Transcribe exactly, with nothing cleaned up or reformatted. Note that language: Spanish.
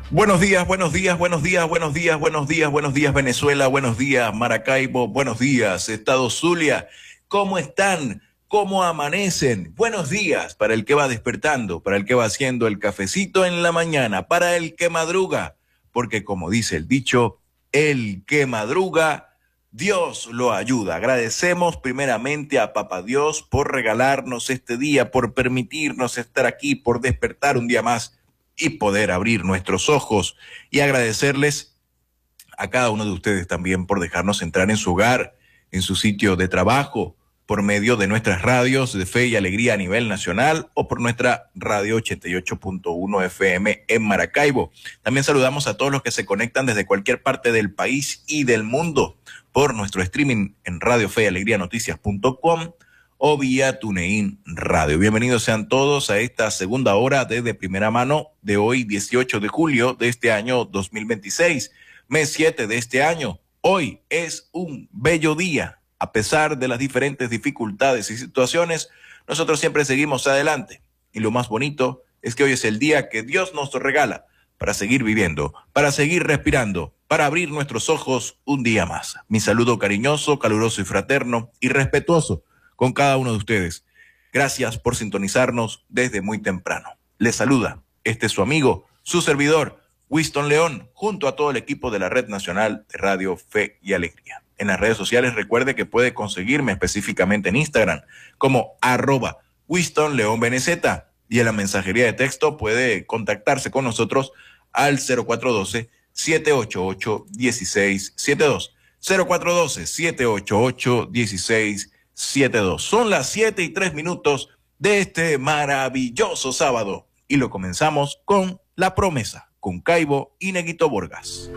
Buenos días, buenos días, buenos días, buenos días, buenos días, buenos días Venezuela, buenos días Maracaibo, buenos días Estado Zulia. ¿Cómo están? ¿Cómo amanecen? Buenos días para el que va despertando, para el que va haciendo el cafecito en la mañana, para el que madruga, porque como dice el dicho, el que madruga, Dios lo ayuda. Agradecemos primeramente a Papá Dios por regalarnos este día, por permitirnos estar aquí, por despertar un día más y poder abrir nuestros ojos, y agradecerles a cada uno de ustedes también por dejarnos entrar en su hogar, en su sitio de trabajo, por medio de nuestras radios de Fe y Alegría a nivel nacional o por nuestra radio ochenta y ocho punto uno F M en Maracaibo. También saludamos a todos los que se conectan desde cualquier parte del país y del mundo por nuestro streaming en radio fe y alegría noticias punto com o vía TuneIn Radio. Bienvenidos sean todos a esta segunda hora desde primera mano de hoy, dieciocho de julio de este año dos mil veintiséis, mes siete de este año. Hoy es un bello día. A pesar de las diferentes dificultades y situaciones, nosotros siempre seguimos adelante. Y lo más bonito es que hoy es el día que Dios nos regala para seguir viviendo, para seguir respirando, para abrir nuestros ojos un día más. Mi saludo cariñoso, caluroso y fraterno y respetuoso con cada uno de ustedes. Gracias por sintonizarnos desde muy temprano. Les saluda este su amigo, su servidor, Winston León, junto a todo el equipo de la Red Nacional de Radio Fe y Alegría. En las redes sociales recuerde que puede conseguirme específicamente en Instagram como arroba Winston León B N Z, y en la mensajería de texto puede contactarse con nosotros al cero cuatro uno dos, siete ocho ocho, uno seis siete dos, cero cuatro uno dos, siete ocho ocho, uno seis siete dos. Son las siete y tres minutos de este maravilloso sábado y lo comenzamos con La Promesa, con Caibo y Neguito Borgas.